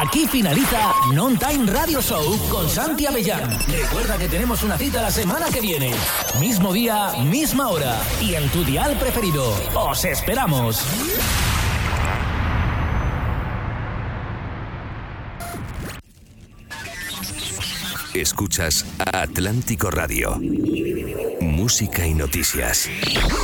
Aquí finaliza Non Time Radio Show con Santi Avellán. Recuerda que tenemos una cita la semana que viene. Mismo día, misma hora. Y en tu dial preferido. ¡Os esperamos! Escuchas Atlántico Radio. Música y noticias.